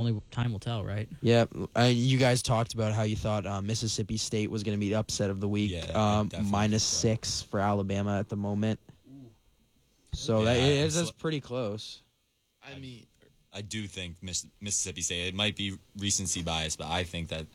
only time will tell, right? Yeah, you guys talked about how you thought Mississippi State was going to be the upset of the week. Yeah, -6 for Alabama at the moment. So that's pretty close. I mean, I do think Mississippi State, it might be recency bias, but I think that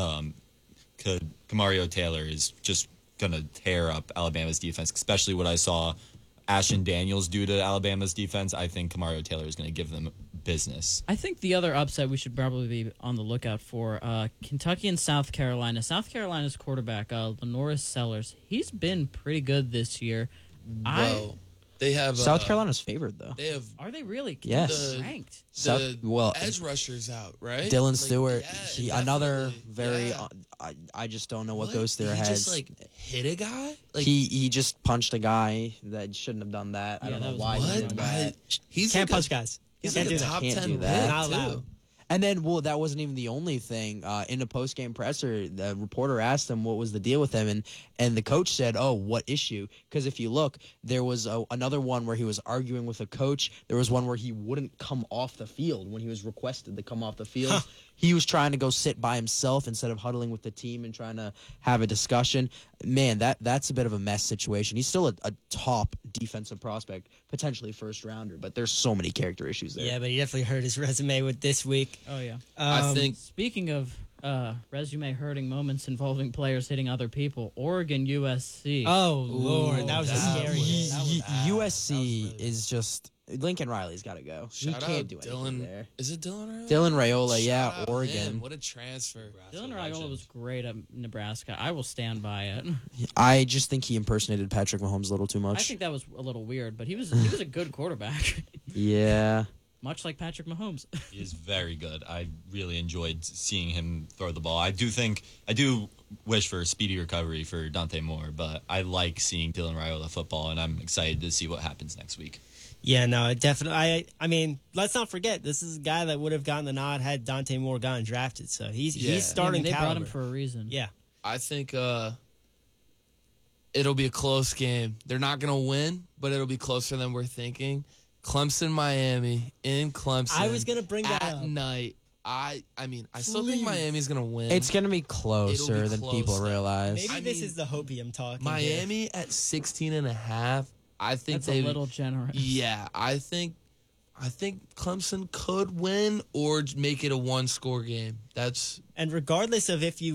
Kamario Taylor is just going to tear up Alabama's defense, especially what I saw Ashton Daniels do to Alabama's defense. I think Kamario Taylor is going to give them business. I think the other upset we should probably be on the lookout for, Kentucky and South Carolina. South Carolina's quarterback, Lenoris Sellers, he's been pretty good this year. well, they have South Carolina's favored, though. They have Are they really? Yes. Ranked. edge rushers out, right? Dylan Like, Stewart, yeah, another definitely. very. Yeah. I just don't know what What? goes through their He heads. just like hit a guy. Like he just punched a guy that shouldn't have done that. I Yeah, don't that know was why he what? did that. He's Can't like punch guys. He's Can't like do a that. top Can't 10 do that. Not pick, allowed. too. And then, that wasn't even the only thing. In a post-game presser, the reporter asked him what was the deal with him, and the coach said, "Oh, what issue?" Because if you look, there was another one where he was arguing with a coach. There was one where he wouldn't come off the field when he was requested to come off the field. He was trying to go sit by himself instead of huddling with the team and trying to have a discussion. Man, that's a bit of a mess situation. He's still a top defensive prospect, potentially first rounder, but there's so many character issues there. Yeah, but he definitely hurt his resume with this week. Oh, yeah. I think Speaking of resume hurting moments involving players hitting other people, Oregon USC. Oh, Lord, that was a that scary was- game. USC is just Lincoln Riley's got to go. He shout can't out do anything Dylan. there. Is it Dylan Raiola? Dylan Raiola, Shout yeah, out Oregon. him. What a transfer. Dylan Raiola was great at Nebraska. I will stand by it. I just think he impersonated Patrick Mahomes a little too I much. think that was a little weird, but he was a good quarterback, Yeah. much like Patrick Mahomes. He is very good. I really enjoyed seeing him throw the ball. I do wish for a speedy recovery for Dante Moore, but I like seeing Dylan Raiola football, and I'm excited to see what happens next week. Yeah, no, definitely. I mean, let's not forget, this is a guy that would have gotten the nod had Dante Moore gotten drafted. So he's starting they caliber. brought him for a reason. Yeah. I think it'll be a close game. They're not going to win, but it'll be closer than we're thinking. Clemson, Miami, in Clemson. I was going to bring that at up. night. I mean, I still think Miami's going to win. It's going to be closer It'll be than close, people though. realize. Maybe I this mean, is the hopium talking. Miami at 16.5. I think That's a little generous. Yeah, I think Clemson could win or make it a one-score game. That's And regardless of if you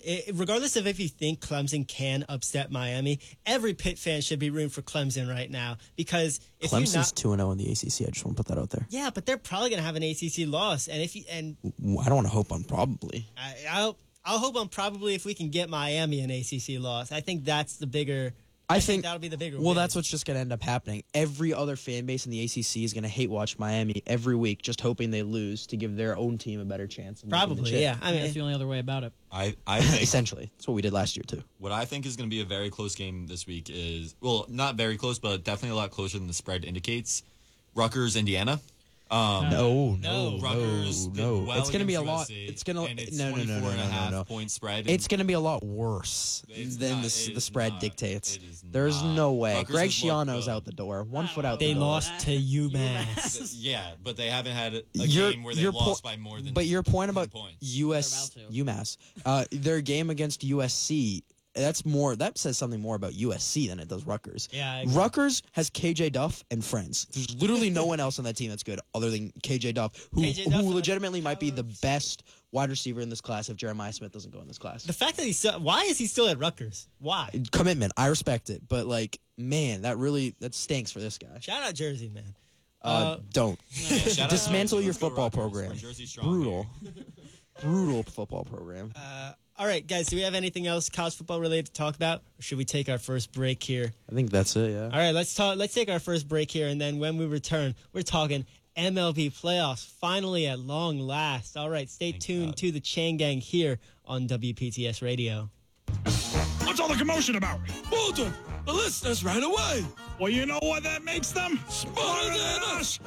think Clemson can upset Miami, every Pitt fan should be rooting for Clemson right now because if you're Clemson's not, 2-0 in the ACC. I just want to put that out there. yeah, but they're probably going to have an ACC loss, and I don't want to hope on probably. I'll hope on probably if we can get Miami an ACC loss. I think that's the bigger. I think think that'll be the bigger. Well, win. that's what's just going to end up happening. Every other fan base in the ACC is going to hate watch Miami every week, just hoping they lose to give their own team a better chance. Of making the Probably, chip. yeah. I mean, That's the only other way about it. I think Essentially, that's what we did last year too. what I think is going to be a very close game this week is, well, not very close, but definitely a lot closer than the spread indicates. Rutgers, Indiana. No. Rutgers did well It's going to be a against lot. USC, It's going to and it's no. 24.5 point spread. It's going to be a lot worse It's than not- the it is spread not. dictates. It is There's not. no way. Rutgers Greg has looked Schiano's good. out the door. One foot out they the door. lost to UMass. Yeah, but they haven't had a Your- game where they your lost po- by more than. But your point 10 about points. UMass, their game against USC, that says something more about USC than it does Rutgers. Yeah, I agree. Rutgers has KJ Duff and friends. There's literally no one else on that team that's good other than KJ Duff, who KJ Duff and legitimately might be the best wide receiver in this class if Jeremiah Smith doesn't go in this class. The fact that why is he still at Rutgers? Why? Commitment, I respect it, but man, that stinks for this guy. Shout out Jersey, man. Don't Yeah, shout out dismantle to your Let's Go football Rutgers. program. We're Jersey strong Brutal, here. brutal football program. All right, guys, do we have anything else college football related to talk about? Or should we take our first break here? I think that's it. Yeah. All right, let's take our first break here, and then when we return, we're talking MLB playoffs, finally at long last. All right, stay tuned to the Chain Gang here on WPTS Radio. What's all the commotion about? Walter. The listeners right away. Well, you know what that makes them? Smarter than us.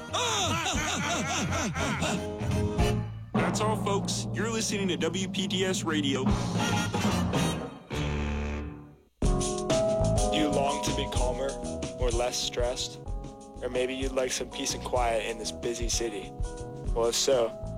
That's all, folks. You're listening to WPTS Radio. Do you long to be calmer or less stressed? Or maybe you'd like some peace and quiet in this busy city? Well, if so,